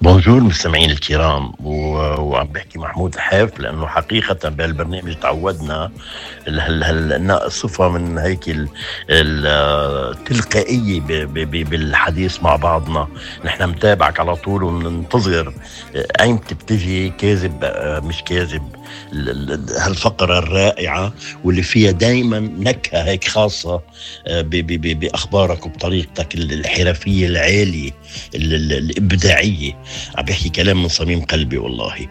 بونجور مستمعين الكرام، وعم بحكي محمود حاف، لأنه حقيقة بهالبرنامج تعودنا صفة من هيك التلقائية بالحديث مع بعضنا. نحن متابعك على طول وننتظر أيمتى بتجي كاذب مش كاذب هالفقرة الرائعة واللي فيها دايما نكهة هيك خاصة بأخبارك وبطريقتك الحرفية العالية الإبداعية. عم بحكي كلام من صميم قلبي والله.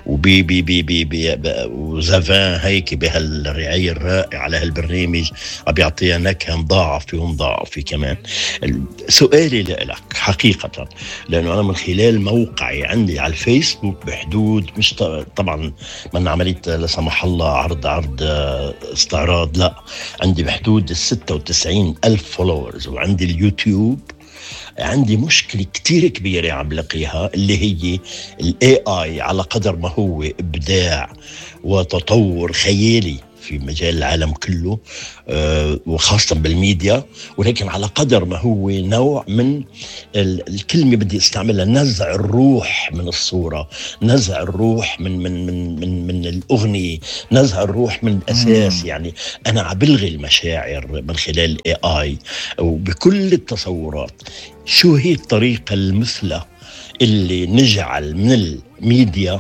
وزافان هيك بهالرعاية الرائعة على هالبرنامج عم بيعطيها نكهة مضاعفة كمان. سؤالي لك حقيقة، لأنه أنا من خلال موقعي عندي على الفيسبوك بحدود مش طبعا من عملية لا سمح الله عرض استعراض، لا، عندي بحدود 96,000 فولورز. وعندي اليوتيوب عندي مشكلة كتير كبيرة عم لقيها، اللي هي ال AI. على قدر ما هو إبداع وتطور خيالي في مجال العالم كله وخاصة بالميديا، ولكن على قدر ما هو نوع من الكلمة بدي استعملها، نزع الروح من الصورة، نزع الروح من الأغنية، نزع الروح من الأساس. يعني أنا عبلغي المشاعر من خلال AI وبكل التصورات. شو هي الطريقة المثلى اللي نجعل من الميديا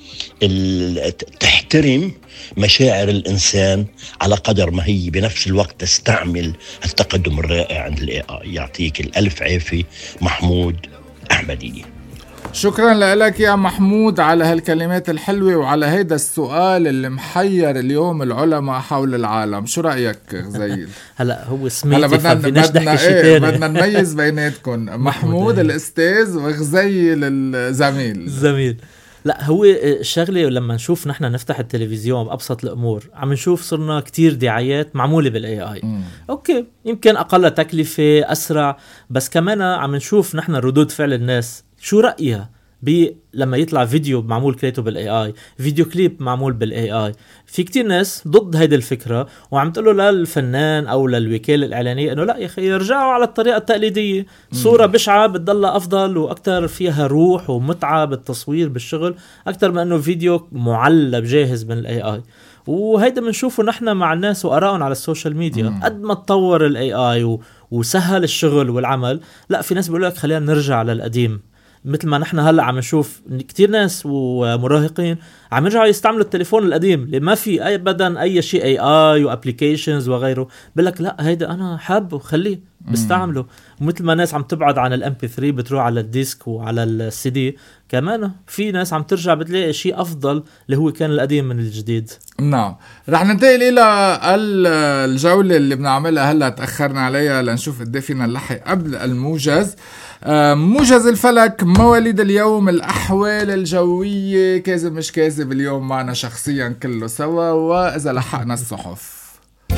تحترم مشاعر الإنسان على قدر ما هي بنفس الوقت تستعمل التقدم الرائع عند الAI؟ يعطيك الألف عافية محمود أحمدية. شكرا لك يا محمود على هالكلمات الحلوة وعلى هيدا السؤال اللي محير اليوم العلماء حول العالم. شو رأيك غزيل؟ هلا هو سميتي فبناش نحكي شي تاني. بدنا نميز بيناتكم محمود الأستاذ وغزيل الزميل. لا، هو الشغلة لما نشوف نحن نفتح التلفزيون بأبسط الأمور عم نشوف صرنا كتير دعايات معمولة بالAI. أوكي، يمكن أقل تكلفة أسرع، بس كمان عم نشوف نحن ردود فعل الناس شو رأيها لما يطلع فيديو معمول كريتو بالAI، فيديو كليب معمول بالAI. في كتير ناس ضد هيدي الفكرة وعم تقولوا للفنان أو للوكالة الإعلانية إنه لا يا أخي يرجعوا على الطريقة التقليدية. صورة بشعة بتضلها أفضل وأكتر فيها روح ومتعة بالتصوير بالشغل أكتر من أنه فيديو معلب جاهز من الAI. وهيدا بنشوفه نحن مع الناس وآرائهم على السوشيال ميديا. قد ما تطور الAI وسهل الشغل والعمل، لا، في ناس بيقولوا لك خلينا نرجع للقديم. مثل ما نحن هلأ عم نشوف كتير ناس ومراهقين عم يرجعوا يستعملوا التليفون القديم اللي ما في أبدا أي شيء AI وابليكيشنز وغيره. بقولك لا، هيدا أنا حابه خليه بستعمله. مثل ما ناس عم تبعد عن الMP3 بتروح على الديسك وعلى الCD، كمان في ناس عم ترجع بتلاقي شيء أفضل اللي هو كان القديم من الجديد. نعم، رح ننتقل إلى الجولة اللي بنعملها هلأ، تأخرنا عليها لنشوف قد فينا نلحق قبل الموجز. موجز الفلك، مواليد اليوم، الأحوال الجوية، كاذب مش كاذب اليوم معنا شخصيا كله سوا، وإذا لحقنا الصحف.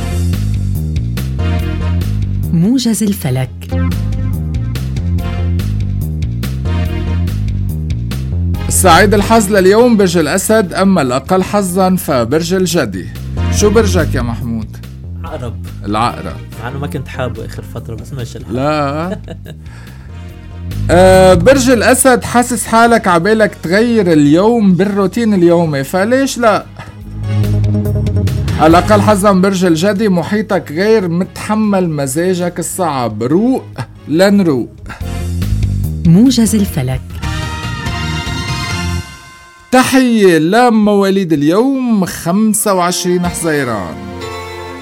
موجز الفلك. السعيد الحظ لليوم برج الأسد، أما الأقل حظا فبرج الجدي. شو برجك يا محمود؟ عقرب. العقرب، مع أنه ما كنت حابه آخر فترة بس ماشي الحال. لا برج الأسد، حاسس حالك عبالك تغير اليوم بالروتين اليومي، فليش لا؟ الأقل حظا برج الجدي، محيطك غير متحمل مزاجك الصعب، روق لنروق. موجز الفلك. تحية لمواليد اليوم 25 حزيران.